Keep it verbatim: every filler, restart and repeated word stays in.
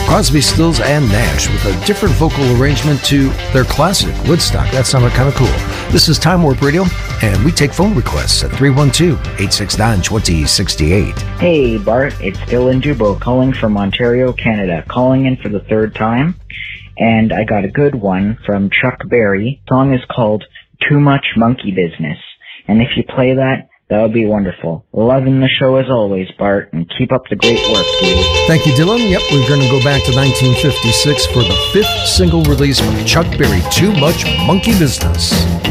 Crosby, Stills, and Nash with a different vocal arrangement to their classic, Woodstock. That sounded kind of cool. This is Time Warp Radio, and we take phone requests at three one two, eight six nine, two zero six eight. Hey, Bart, it's Dylan Dubo calling from Ontario, Canada, calling in for the third time. And I got a good one from Chuck Berry. The song is called Too Much Monkey Business. And if you play that, that would be wonderful. Loving the show as always, Bart, and keep up the great work, dude. Thank you, Dylan. Yep, we're going to go back to nineteen fifty-six for the fifth single release from Chuck Berry, Too Much Monkey Business.